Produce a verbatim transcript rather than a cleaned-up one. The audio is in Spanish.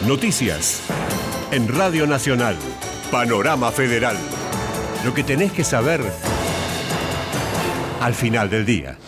Noticias. En Radio Nacional. Panorama Federal. Lo que tenés que saber al final del día.